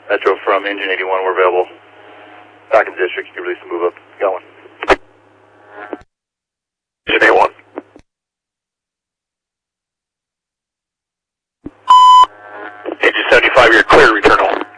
Metro from Engine 81, we're available. Back in the district, you can release the move up.